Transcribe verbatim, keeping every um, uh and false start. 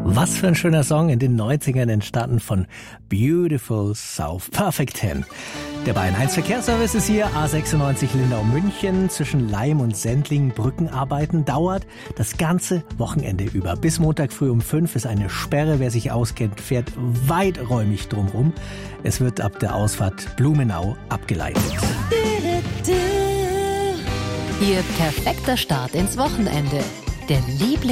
Was für ein schöner Song, in den neunzigern entstanden von Beautiful South Perfect ten. Der Bayern eins Verkehrsservice ist hier, A sechsundneunzig Lindau-München, zwischen Laim und Sendling. Brückenarbeiten dauert das ganze Wochenende über. Bis Montag früh um fünf ist eine Sperre. Wer sich auskennt, fährt weiträumig drumherum. Es wird ab der Ausfahrt Blumenau abgeleitet. Ihr perfekter Start ins Wochenende. Der Liebling